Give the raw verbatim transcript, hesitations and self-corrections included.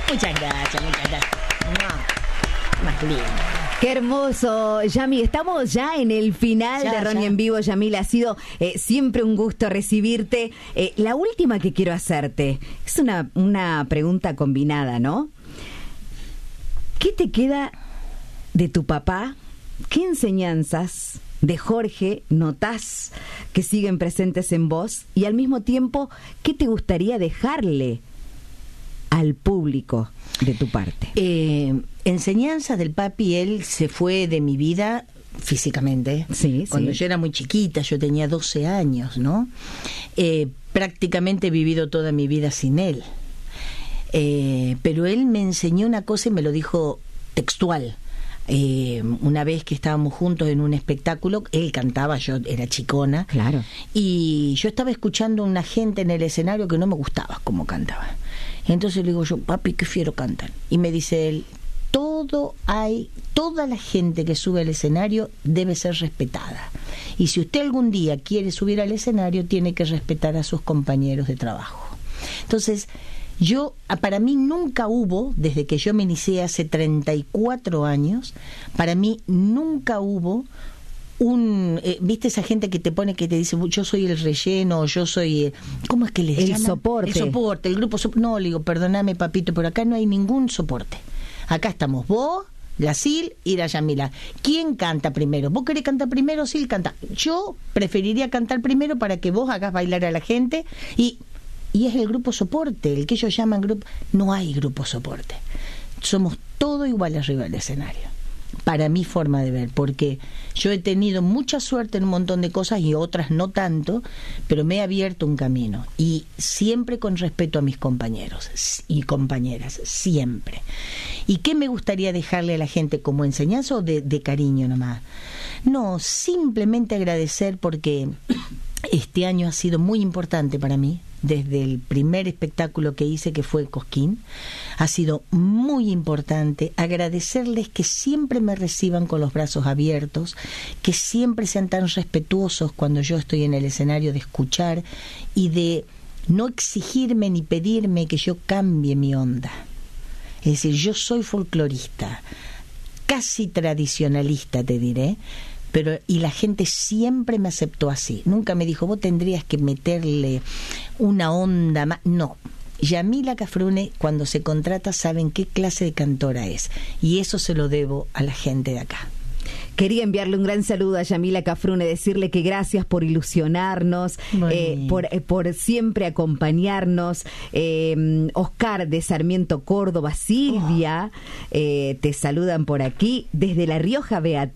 Muchas gracias, muchas gracias. No, más lindo. Qué hermoso, Yami. Estamos ya en el final Ya, de Ronnie ya. en Vivo, Yamila. Ha sido eh, siempre un gusto recibirte. Eh, la última que quiero hacerte es una, una pregunta combinada, ¿no? ¿Qué te queda de tu papá? ¿Qué enseñanzas de Jorge notás que siguen presentes en vos? Y al mismo tiempo, ¿qué te gustaría dejarle al público de tu parte? Eh, enseñanzas del papi, él se fue de mi vida físicamente. Sí, Cuando sí. yo era muy chiquita, yo tenía doce años, ¿no? Eh, prácticamente he vivido toda mi vida sin él. Eh, pero él me enseñó una cosa y me lo dijo textual. Eh, una vez que estábamos juntos en un espectáculo, él cantaba, yo era chicona. Claro. Y yo estaba escuchando a una gente en el escenario que no me gustaba cómo cantaba. Entonces le digo yo, papi, qué fiero cantan. Y me dice él, todo hay, toda la gente que sube al escenario debe ser respetada. Y si usted algún día quiere subir al escenario, tiene que respetar a sus compañeros de trabajo. Entonces, yo, para mí nunca hubo, desde que yo me inicié hace treinta y cuatro años, para mí nunca hubo un, eh, ¿viste esa gente que te pone, que te dice, yo soy el relleno, yo soy, eh, ¿cómo es que les El llaman? soporte. El soporte, el grupo soporte. No, le digo, perdóname papito, pero acá no hay ningún soporte. Acá estamos vos, la Sil y la Yamila. ¿Quién canta primero? ¿Vos querés cantar primero? Sil canta. Yo preferiría cantar primero para que vos hagas bailar a la gente y... Y es el grupo soporte, el que ellos llaman grupo. No hay grupo soporte. Somos todos iguales arriba del escenario. Para mi forma de ver, porque yo he tenido mucha suerte en un montón de cosas y otras no tanto, pero me he abierto un camino. Y siempre con respeto a mis compañeros y compañeras, siempre. ¿Y qué me gustaría dejarle a la gente como enseñanza o de, de cariño nomás? No, simplemente agradecer porque este año ha sido muy importante para mí. Desde el primer espectáculo que hice, que fue Cosquín, ha sido muy importante agradecerles que siempre me reciban con los brazos abiertos, que siempre sean tan respetuosos cuando yo estoy en el escenario, de escuchar y de no exigirme ni pedirme que yo cambie mi onda. Es decir, yo soy folclorista, casi tradicionalista te diré, pero y la gente siempre me aceptó así. Nunca me dijo, vos tendrías que meterle una onda más. No. Yamila Cafrune, cuando se contrata, saben qué clase de cantora es. Y eso se lo debo a la gente de acá. Quería enviarle un gran saludo a Yamila Cafrune, decirle que gracias por ilusionarnos, Bueno. eh, por, eh, por siempre acompañarnos. Eh, Oscar de Sarmiento, Córdoba, Silvia, oh. eh, te saludan por aquí. Desde La Rioja, Beatriz.